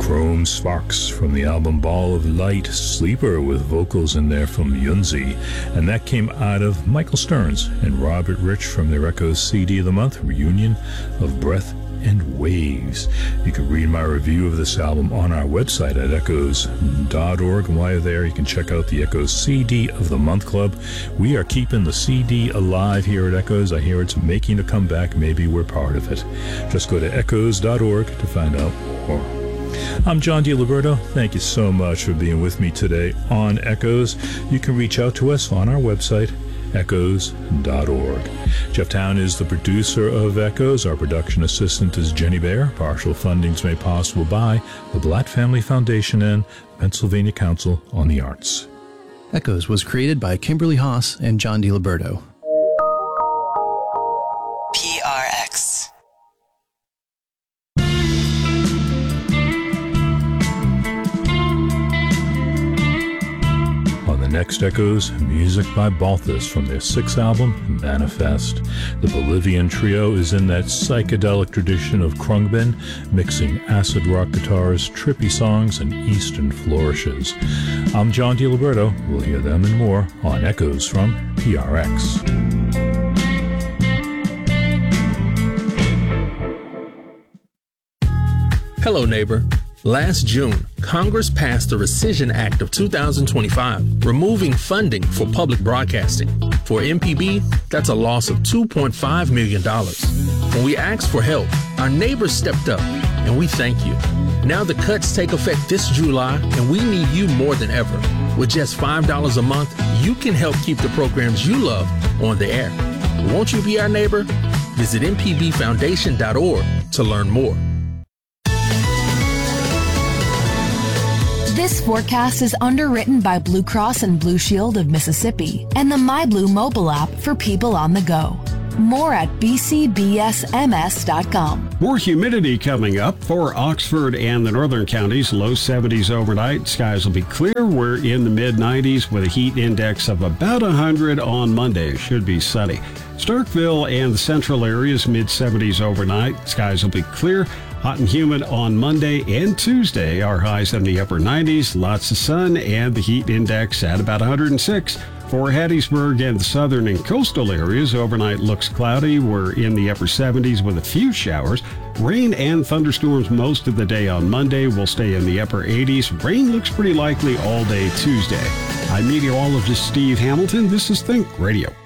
Chrome Sparks from the album Ball of Light, Sleeper, with vocals in there from Yunzi. And that came out of Michael Stearns and Robert Rich from their Echoes CD of the Month, Reunion of Breath and Waves. You can read my review of this album on our website at echoes.org. And while you're there, you can check out the Echoes CD of the Month Club. We are keeping the CD alive here at Echoes. I hear it's making a comeback. Maybe we're part of it. Just go to echoes.org to find out more. I'm John DiLiberto. Thank you so much for being with me today on Echoes. You can reach out to us on our website, echoes.org. Jeff Town is the producer of Echoes. Our production assistant is Jenny Baer. Partial funding's made possible by the Blatt Family Foundation and Pennsylvania Council on the Arts. Echoes was created by Kimberly Haas and John DiLiberto. PRX. Next Echoes, music by Balthus from their sixth album, Manifest. The Bolivian trio is in that psychedelic tradition of Khruangbin, mixing acid rock guitars, trippy songs, and eastern flourishes. I'm John DiLiberto. We'll hear them and more on Echoes from PRX. Hello, neighbor. Last June, Congress passed the Rescission Act of 2025, removing funding for public broadcasting. For MPB, that's a loss of $2.5 million. When we asked for help, our neighbors stepped up, and we thank you. Now the cuts take effect this July, and we need you more than ever. With just $5 a month, you can help keep the programs you love on the air. Won't you be our neighbor? Visit mpbfoundation.org to learn more. This forecast is underwritten by Blue Cross and Blue Shield of Mississippi and the MyBlue mobile app for people on the go. More at bcbsms.com. More humidity coming up for Oxford and the northern counties. Low 70s overnight. Skies will be clear. We're in the mid-90s with a heat index of about 100 on Monday. It should be sunny. Starkville and the central areas, mid-70s overnight. Skies will be clear. Hot and humid on Monday and Tuesday. Our highs in the upper 90s. Lots of sun and the heat index at about 106. For Hattiesburg and the southern and coastal areas, overnight looks cloudy. We're in the upper 70s with a few showers. Rain and thunderstorms most of the day on Monday. We'll stay in the upper 80s. Rain looks pretty likely all day Tuesday. I'm meteorologist Steve Hamilton. This is Think Radio.